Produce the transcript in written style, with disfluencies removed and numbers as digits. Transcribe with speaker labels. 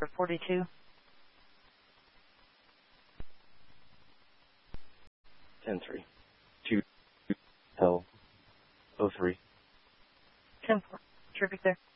Speaker 1: 42.
Speaker 2: 10-3. 2 L 03.
Speaker 1: 10-4. Traffic there.